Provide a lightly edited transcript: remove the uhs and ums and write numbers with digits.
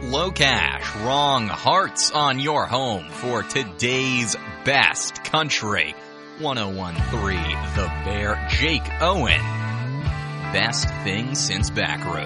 low cash, wrong hearts on your home for today's best country. 101.3 The Bear, Jake Owen. Best thing since Backroads.